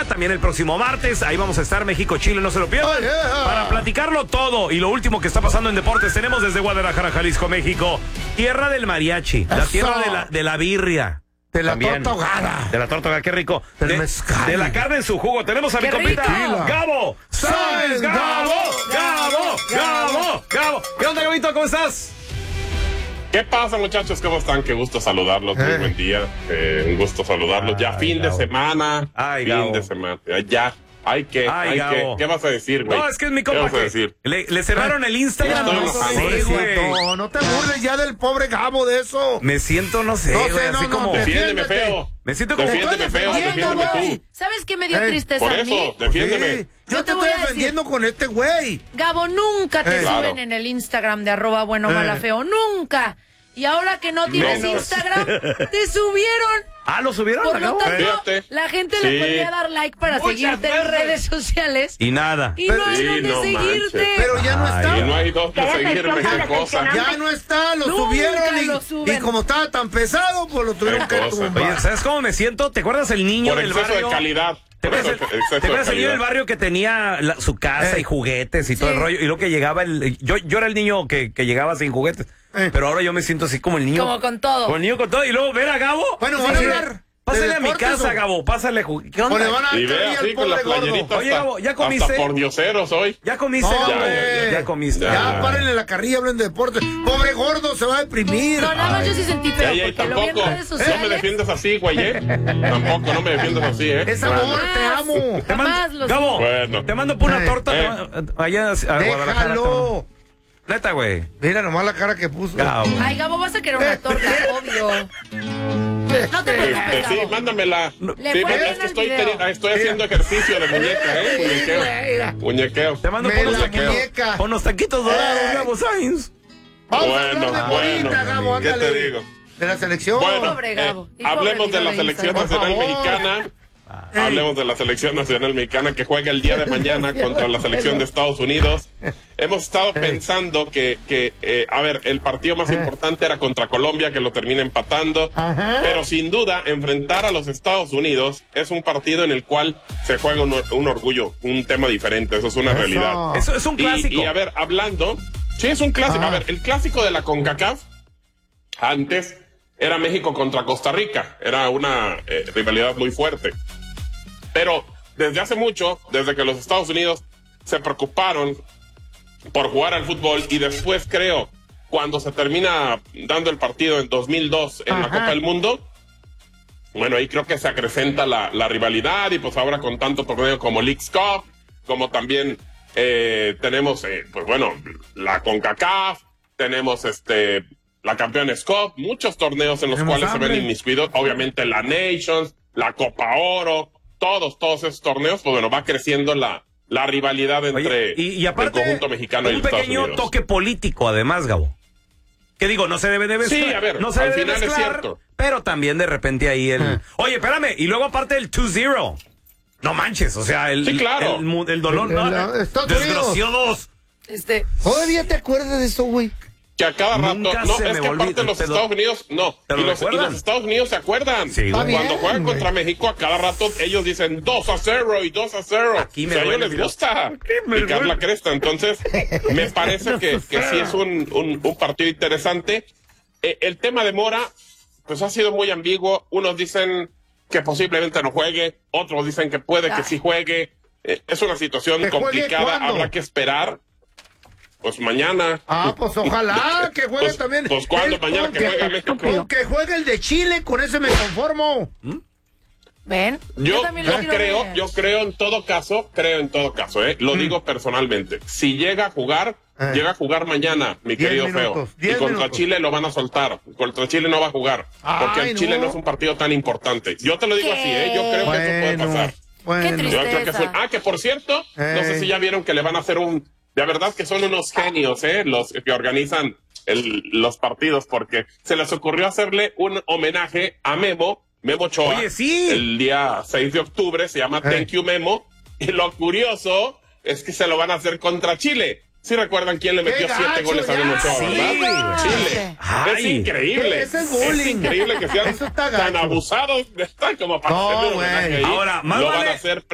semana, también el próximo martes. Ahí vamos a estar, México-Chile, no se lo pierdan. Para platicarlo todo y lo último que está pasando en deportes, tenemos desde Guadalajara, Jalisco, México, tierra del mariachi, la tierra de la birria. De la También. torta ahogada. De la torta ahogada, qué rico. Del mezcal. De la carne en su jugo. Tenemos a mi compita, Gabo Sáenz. Gabo. ¿Qué onda, Gabito? ¿Cómo estás? ¿Qué pasa, muchachos? ¿Cómo están? Qué gusto saludarlos. Muy buen día. Un gusto saludarlos. Ya fin de semana. Fin de semana. Ya. ¿Qué vas a decir, güey? No, es que es mi compa. ¿Qué vas a decir? Le cerraron el Instagram. No te burles ya del pobre Gabo de eso. Me siento, no sé, así como... Defiéndeme feo. Me siento como... Defiéndeme feo, defiéndeme tú. ¿Sabes qué me dio tristeza Por a mí? eso, defiéndeme. Sí, yo te estoy defendiendo con este güey. Gabo, nunca te Claro. suben en el Instagram de @buenomalafeo, nunca. Y ahora que no tienes Menos. Instagram, te subieron. ¿Lo subieron? Por lo tanto, Fíjate. la gente Sí. le podría dar like para Muchas seguirte en veces. redes sociales. Y nada. Y no hay Sí, donde no seguirte. manches. Pero ya no está. Y no hay dos que seguirme, qué cosa. Ya no está, lo Nunca subieron lo suben. y como estaba tan pesado, pues lo tuvieron Qué que cosa. tumbar. Oye, ¿sabes cómo me siento? ¿Te acuerdas el niño Por del exceso barrio? de calidad. ¿Te Por acuerdas exceso de el niño del calidad. barrio que tenía su casa y juguetes y todo el rollo? Y luego que llegaba yo era el niño que llegaba sin juguetes. Pero ahora yo me siento así como el niño. Como con todo. Como el niño con todo. Y luego ver a Gabo. Bueno, van a hablar. Pásale ¿De a mi deportes casa, o? Gabo. Pásale. ¿Qué O le onda? van a Y ve caer así al con la pobre gordo. playerita. Oye, Gabo, ¿ya comiste? Hasta por dioseros hoy. ¿Ya comiste, No, Gabo? hombre. Ya comiste. Ya, párenle la carrilla y hablen de deporte. Pobre gordo, se va a deprimir. No, nada más yo sí sentí feo, Ey, porque lo vi en tampoco. redes No me sociales. defiendes así, güey, Tampoco, no me defiendes así, Es amor, te amo. Jamás lo Gabo, Bueno. te mando por una torta allá a Guadalajara. Déjalo. Neta, güey. Mira nomás la cara que puso. Gabo. Ay, Gabo, vas a querer una torta, obvio. No te preocupes, Sí, Gabo. mándamela. Le Sí, fue bien es que al video. estoy haciendo ejercicio de muñeca, Muñequeo. Te mando Me por la unos muñeca. unos taquitos dorados, Gabo Sainz. Vamos a Bueno, hablar de ahorita, Gabo, ¿qué ándale. te digo? De la selección. Bueno, Pobre Gabo. Y hablemos pobre de la video de selección Instagram. nacional Por favor. mexicana. Hablemos de la selección nacional mexicana que juega el día de mañana contra la selección de Estados Unidos. Hemos estado pensando que a ver, el partido más importante era contra Colombia, que lo termina empatando. Pero sin duda, enfrentar a los Estados Unidos es un partido en el cual se juega un orgullo, un tema diferente. Eso es una realidad. Eso es un clásico. Y a ver, hablando, sí, es un clásico. A ver, el clásico de la CONCACAF antes era México contra Costa Rica. Era una rivalidad muy fuerte. Pero desde hace mucho, desde que los Estados Unidos se preocuparon por jugar al fútbol y después creo, cuando se termina dando el partido en 2002 en la Copa del Mundo, bueno, ahí creo que se acrecenta la rivalidad y pues ahora con tanto torneo como Leagues Cup, como también tenemos, pues bueno, la CONCACAF, tenemos la Campeones Cup, muchos torneos en los cuales se ven inmiscuidos, obviamente la Nations, la Copa Oro, todos esos torneos, pues bueno, va creciendo la rivalidad entre y aparte, el conjunto mexicano y un Estados pequeño Unidos. toque político, además, Gabo. Que digo, no se debe de mezclar. Sí, a ver, no se al debe de final es mezclar, cierto. pero también de repente ahí Oye, espérame, y luego aparte el 2-0. No manches, o sea, Sí, claro. el dolor, Estados desgració Unidos. dos. ¿Todavía te acuerdas de eso, güey? Que a cada rato, Nunca no, se es me que olvida, aparte los te lo- Estados Unidos, no, ¿te lo y recuerdan? los Estados Unidos se acuerdan. Sí, güey. Está Cuando bien, juegan güey. contra México, a cada rato ellos dicen 2-0 y 2-0. Aquí me O sea, a ellos duele, les mira. gusta me picar duele. la cresta. Entonces, me parece que sí es un partido interesante. El tema de Mora, pues ha sido muy ambiguo. Unos dicen que posiblemente no juegue, otros dicen que puede que sí juegue. Es una situación ¿Que juegue complicada, cuándo? habrá que esperar. Pues mañana. Pues ojalá que juegue Pues- también. pues, ¿cuándo? Mañana que juegue México. Con que juegue el de Chile, con ese me conformo. ¿Ven? Yo también lo quiero ver. yo creo en todo caso, lo digo personalmente. Si llega a jugar mañana, mi 10 querido minutos, Feo. 10 Y contra minutos. Chile lo van a soltar. Contra Chile no va a jugar. Porque Ay, el Chile no. no es un partido tan importante. Yo te lo digo así, yo creo que eso puede pasar. Qué triste. Yo creo que sí. Que por cierto, no sé si ya vieron que le van a hacer de verdad que son unos genios, los que organizan los partidos, porque se les ocurrió hacerle un homenaje a Memo Ochoa. Oye, sí. El día 6 de octubre, se llama Thank You Memo, y lo curioso es que se lo van a hacer contra Chile. ¿Sí recuerdan quién le metió 7 gacho, goles a ya! Memo Ochoa, Sí, verdad? Chile. Ay. Es increíble. Ese es bullying. Es increíble que sean Eso está tan gacho. abusados, tan como para No, hacerle un homenaje güey. ahí. Ahora, más lo van vale- a hacer